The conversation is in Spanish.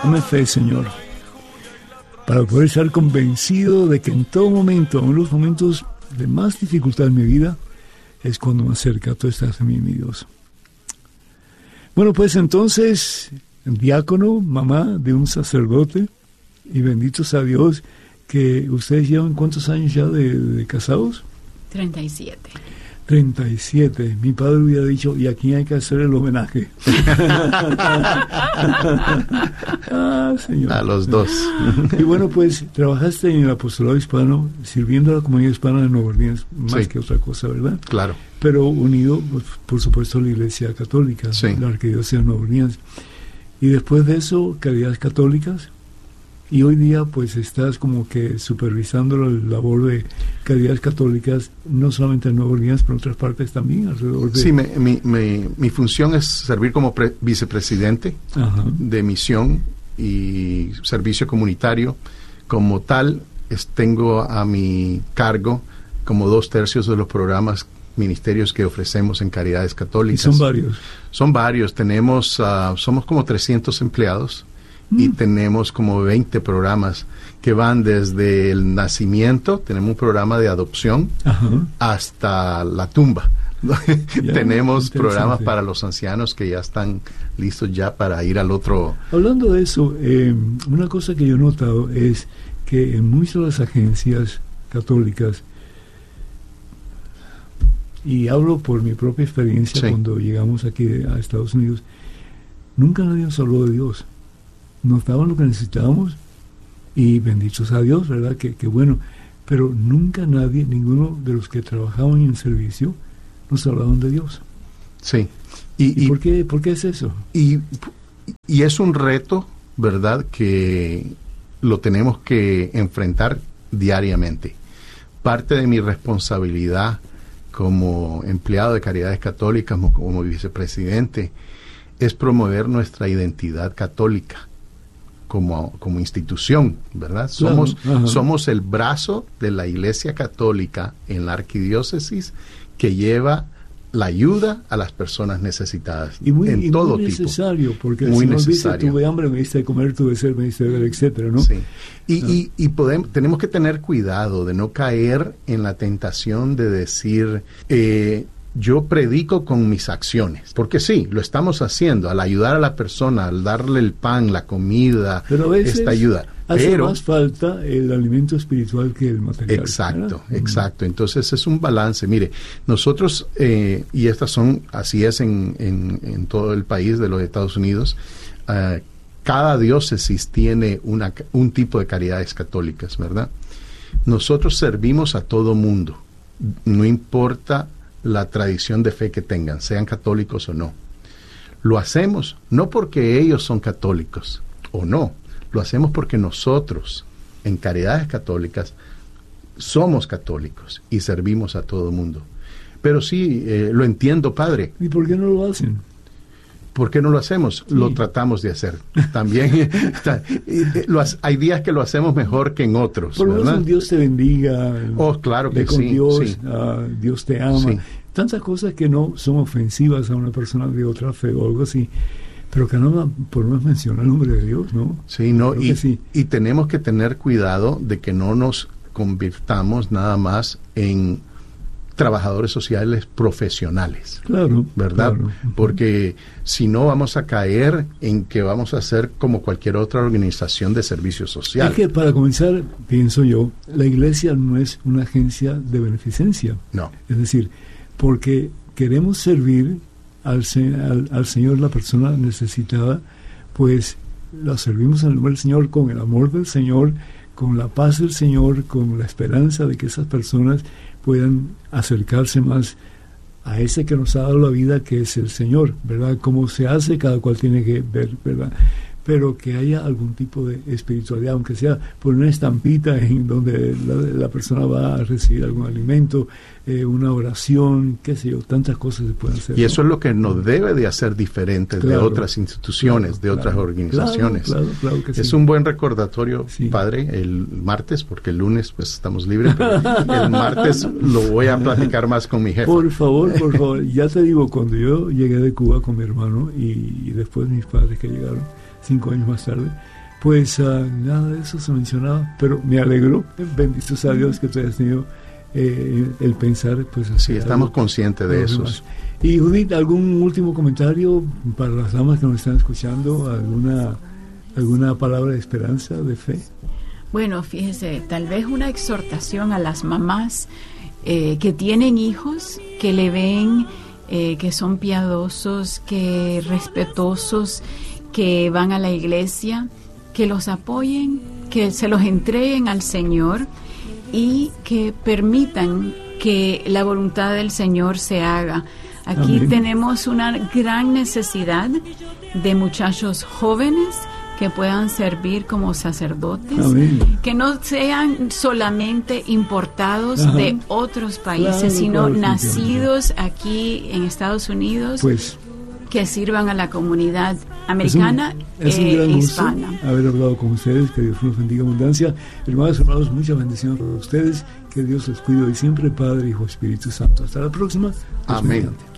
Dame fe, Señor, para poder estar convencido de que en todo momento, en los momentos de más dificultad en mi vida, es cuando me acerca, tú estás en mí, mi Dios. Bueno, pues entonces, diácono, mamá de un sacerdote, y bendito sea Dios, que ustedes llevan ¿cuántos años ya de casados? 37. 37. Mi padre hubiera dicho, y aquí hay que hacer el homenaje. Señor. A los dos. Y bueno, pues trabajaste en el apostolado hispano, sirviendo a la comunidad hispana de Nueva Orleans, más que otra cosa, ¿verdad? Claro. Pero unido, pues, por supuesto, a la Iglesia Católica, la Arquidiócesis de Nueva Orleans. Y después de eso, Caridades Católicas. Y hoy día, pues, estás como que supervisando la labor de Caridades Católicas, no solamente en Nueva Orleans, pero en otras partes también alrededor de... Sí, mi función es servir como vicepresidente de misión y servicio comunitario. Como tal, tengo a mi cargo como 2/3 de los programas, ministerios que ofrecemos en Caridades Católicas. ¿Y son varios? Son varios. Somos como 300 empleados. Y tenemos como 20 programas que van desde el nacimiento, tenemos un programa de adopción, hasta la tumba. Tenemos programas para los ancianos que ya están listos ya para ir al otro. Hablando de eso, una cosa que yo he notado es que en muchas de las agencias católicas, y hablo por mi propia experiencia cuando llegamos aquí a Estados Unidos, nunca nadie nos habló de Dios. Nos daban lo que necesitábamos y bendito sea Dios, ¿verdad? Que bueno, pero nunca nadie, ninguno de los que trabajaban en el servicio, nos hablaban de Dios. Sí. ¿Y por qué es eso? Y es un reto, ¿verdad? Que lo tenemos que enfrentar diariamente. Parte de mi responsabilidad como empleado de Caridades Católicas, como vicepresidente, es promover nuestra identidad católica como institución, ¿verdad? Somos el brazo de la Iglesia Católica en la arquidiócesis que lleva la ayuda a las personas necesitadas en todo tipo. Muy necesario, porque muy si no necesario. Dice, tuve hambre, me diste de comer, tuve sed, me diste de beber, etcétera, ¿no? Sí. Y tenemos que tener cuidado de no caer en la tentación de decir, yo predico con mis acciones, porque sí, lo estamos haciendo, al ayudar a la persona, al darle el pan, la comida, pero a veces esta ayuda. Hace más falta el alimento espiritual que el material. Exacto, ¿verdad? Exacto. Entonces es un balance. Mire, nosotros, y así es en todo el país de los Estados Unidos, cada diócesis tiene un tipo de caridades católicas, ¿verdad? Nosotros servimos a todo mundo, no importa la tradición de fe que tengan, sean católicos o no. Lo hacemos no porque ellos son católicos o no, lo hacemos porque nosotros en Caridades Católicas somos católicos y servimos a todo mundo. Pero sí, lo entiendo, padre. ¿Y por qué no lo hacen? ¿Por qué no lo hacemos? Sí. Lo tratamos de hacer. También hay días que lo hacemos mejor que en otros. Por lo menos un Dios te bendiga. Oh, claro que con sí. Dios, sí. Dios te ama. Sí. Tantas cosas que no son ofensivas a una persona de otra fe o algo así. Pero que no por lo menos menciona el nombre de Dios, ¿no? Sí, no, y tenemos que tener cuidado de que no nos convirtamos nada más en trabajadores sociales profesionales. Claro. ¿Verdad? Claro. Porque si no vamos a caer en que vamos a ser como cualquier otra organización de servicio social. Es que para comenzar, pienso yo, la iglesia no es una agencia de beneficencia. No. Es decir, porque queremos servir al Señor, la persona necesitada, pues la servimos en el nombre del Señor, con el amor del Señor, con la paz del Señor, con la esperanza de que esas personas puedan acercarse más a ese que nos ha dado la vida, que es el Señor, ¿verdad? Cómo se hace, cada cual tiene que ver, ¿verdad? Pero que haya algún tipo de espiritualidad, aunque sea por una estampita en donde la persona va a recibir algún alimento, una oración, qué sé yo, tantas cosas se pueden hacer. Y eso es lo que nos debe de hacer diferentes de otras instituciones, de otras organizaciones. Claro que sí. Es un buen recordatorio, sí. Padre, el martes, porque el lunes pues estamos libres, pero el martes lo voy a platicar más con mi jefe. Por favor, ya te digo, cuando yo llegué de Cuba con mi hermano y después mis padres que llegaron, 5 años más tarde. Pues nada de eso se mencionaba, pero me alegró, bendito sea Dios, que tú hayas tenido el pensar. Pues sí, estamos conscientes de eso. Y Judith, ¿algún último comentario para las damas que nos están escuchando? ¿Alguna palabra de esperanza, de fe? Bueno, fíjese, tal vez una exhortación a las mamás que tienen hijos, que le ven, que son piadosos, que respetuosos, que van a la iglesia, que los apoyen, que se los entreguen al Señor y que permitan que la voluntad del Señor se haga. Aquí Amén. Tenemos una gran necesidad de muchachos jóvenes que puedan servir como sacerdotes, Amén. Que no sean solamente importados de otros países, sino nacidos aquí en Estados Unidos, pues, que sirvan a la comunidad americana es un gran hispana. Gusto haber hablado con ustedes, que Dios los bendiga abundancia. Hermanos, muchas bendiciones para ustedes, que Dios los cuide hoy siempre, Padre, Hijo, Espíritu Santo. Hasta la próxima. Amén.